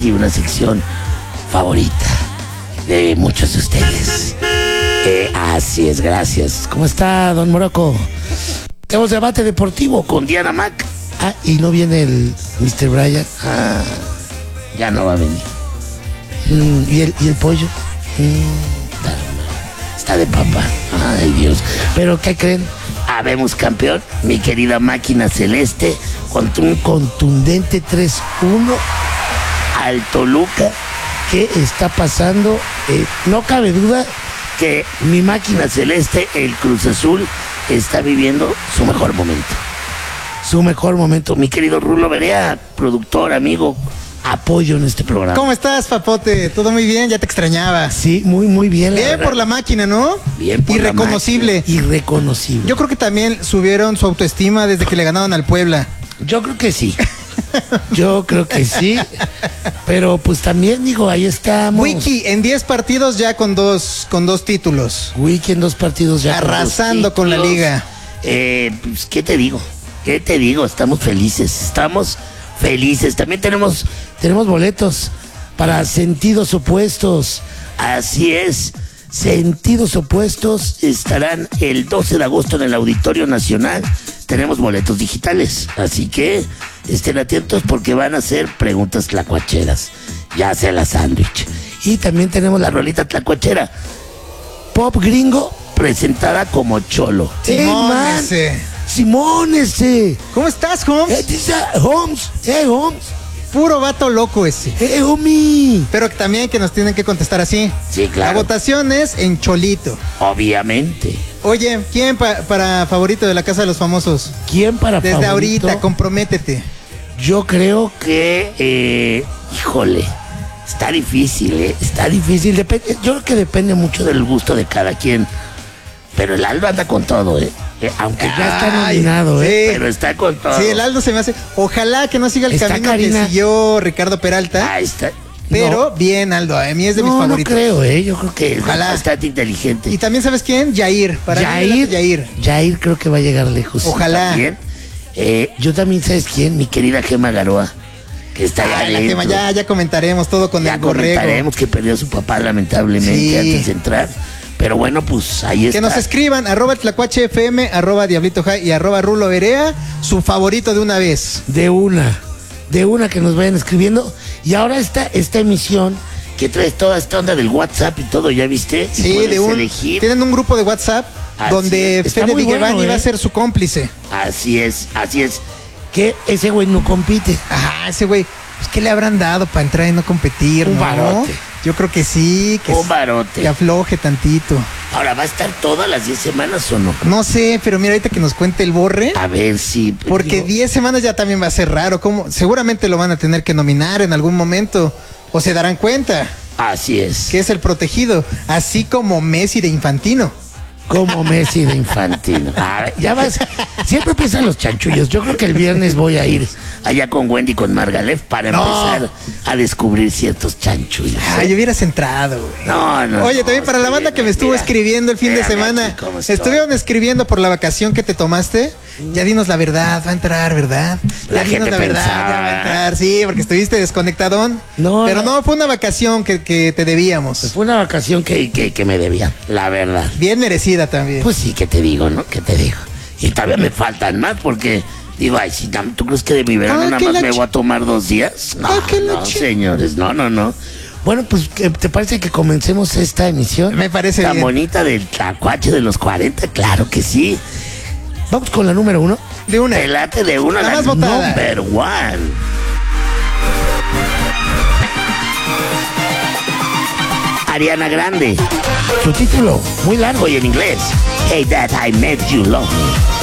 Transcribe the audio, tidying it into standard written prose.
aquí una sección favorita de muchos de ustedes. Así es, gracias. ¿Cómo está, don Morocco? Tenemos debate deportivo con Diana Mac. Y no viene el Mr. Bryan. Ya no va a venir. ¿Y el pollo? Está de papa. Ay, Dios. ¿Pero qué creen? Habemos campeón, mi querida máquina celeste, contra un contundente 3-1 al Toluca. ¿Qué está pasando? No cabe duda que mi máquina celeste, el Cruz Azul, está viviendo su mejor momento. Su mejor momento. Mi querido Rulo Berea, productor, amigo, apoyo en este programa. ¿Cómo estás, papote? ¿Todo muy bien? Ya te extrañaba. Sí, muy bien. Bien por la máquina, ¿no? Bien por Irreconocible. La máquina. Irreconocible. Yo creo que también subieron su autoestima desde que le ganaron al Puebla. Yo creo que sí. Pero pues también digo, ahí estamos. Wiki en 10 partidos ya con dos títulos. Wiki en 2 partidos ya. Arrasando con la liga. Pues, ¿qué te digo? Estamos felices. También tenemos boletos para Sentidos Opuestos. Así es. Sentidos Opuestos estarán el 12 de agosto en el Auditorio Nacional. Tenemos boletos digitales, así que estén atentos porque van a ser preguntas tlacuacheras, ya sea la sándwich. Y también tenemos la rolita tlacuachera, pop gringo, presentada como Cholo. Simón ese. ¿Cómo estás, Holmes? Holmes. Puro vato loco ese. Homie. Pero también que nos tienen que contestar así. Sí, claro. La votación es en Cholito. Obviamente. Oye, ¿quién para favorito de la Casa de los Famosos? ¿Quién para Desde favorito? ahorita, comprométete. Yo creo que, híjole, está difícil, Está difícil. Yo creo que depende mucho del gusto de cada quien. Pero el Aldo anda con todo, aunque ya está nominado, sí. Pero está con todo. Sí, el Aldo se me hace. Ojalá que no siga el Está camino Karina. que siguió Ricardo Peralta. Ahí está. Pero bien, Aldo, a mí es de mis favoritos. No creo, yo creo que Ojalá. es bastante inteligente. Y también, ¿sabes quién? Yair. Yair creo que va a llegar lejos. Ojalá. También. Yo también, ¿sabes quién? Mi querida Gema Garoa, que está allá la Gema, ya comentaremos todo con el borrego. Ya comentaremos que perdió a su papá lamentablemente antes de entrar. Pero bueno, pues ahí está. Que nos escriban, @tlacuachefm, @diablito y @rulo Berea, su favorito de una vez. De una que nos vayan escribiendo. Y ahora esta emisión que trae toda esta onda del WhatsApp y todo, ¿ya viste? Sí, elegir. Tienen un grupo de WhatsApp donde Fede Vigevani va a ser su cómplice. Así es. Que ese güey no compite. Ajá, ese güey, pues ¿qué le habrán dado para entrar y no competir? Un barote. Yo creo que sí, un barote. Que afloje tantito. Ahora, ¿va a estar todas las 10 semanas o no? No sé, pero mira, ahorita que nos cuente el borre. A ver si. Porque 10 semanas ya también va a ser raro. Seguramente lo van a tener que nominar en algún momento. O se darán cuenta. Así es. Que es el protegido. Así como Messi de Infantino. Ya vas. Siempre empiezan los chanchullos. Yo creo que el viernes voy a ir allá con Wendy, con Margalef, para empezar a descubrir ciertos chanchullos. Yo hubieras entrado, güey. No. Oye, también para la banda que me estuvo escribiendo el fin de semana. Estuvieron escribiendo por la vacación que te tomaste. Ya dinos la verdad, va a entrar, ¿verdad? La gente verdad, ya va a entrar. Sí, porque estuviste desconectadón. Pero no, fue una vacación que te debíamos. Fue una vacación que me debía, la verdad. Bien merecida también. Pues sí, ¿qué te digo, no? ¿Qué te digo? Y todavía me faltan más porque digo, ay, si ¿tú crees que de mi verano nada más me voy a tomar 2 días? No, señores, no. Bueno, pues, ¿te parece que comencemos esta emisión? Me parece tan bien. Bonita del tlacuache de los 40, claro que sí. Vamos con la número 1. De una. Te late de una, la más votada. Number 1. Ariana Grande. Su título, muy largo y en inglés. Hey Dad, I Made You Love Me.